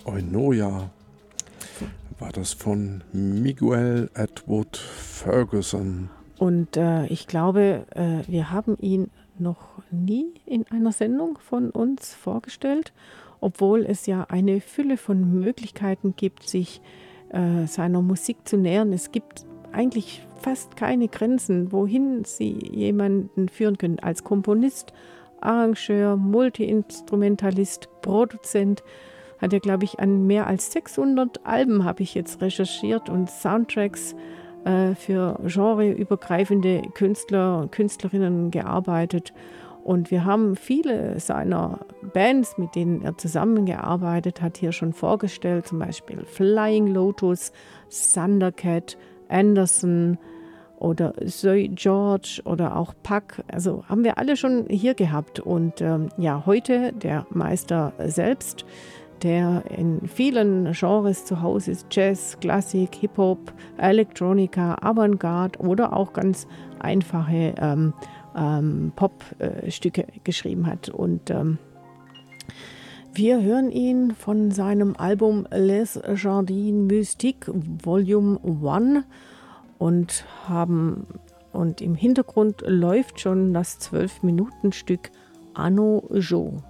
Eunoia war das von Miguel Edward Ferguson. Und ich glaube, wir haben ihn noch nie in einer Sendung von uns vorgestellt, obwohl es ja eine Fülle von Möglichkeiten gibt, sich seiner Musik zu nähern. Es gibt eigentlich fast keine Grenzen, wohin sie jemanden führen können. Als Komponist, Arrangeur, Multiinstrumentalist, Produzent hat er, glaube ich, an mehr als 600 Alben, habe ich jetzt recherchiert, und Soundtracks für genreübergreifende Künstler und Künstlerinnen gearbeitet. Und wir haben viele seiner Bands, mit denen er zusammengearbeitet hat, hier schon vorgestellt, zum Beispiel Flying Lotus, Thundercat, Anderson oder Zoe George oder auch Puck. Also haben wir alle schon hier gehabt. Und ja, heute der Meister selbst, der in vielen Genres zu Hause ist: Jazz, Klassik, Hip-Hop, Elektronika, Avantgarde oder auch ganz einfache Pop-Stücke geschrieben hat. Und wir hören ihn von seinem Album Les Jardins Mystiques Volume 1 und im Hintergrund läuft schon das 12-Minuten-Stück Anno Jo.